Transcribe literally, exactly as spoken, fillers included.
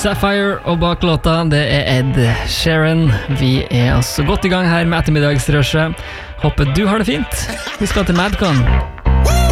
Sapphire og bak låta, det er Ed Sheeran. Vi er altså godt i gang her med ettermiddagsrushet. Håper du har det fint. Vi skal til Madcon.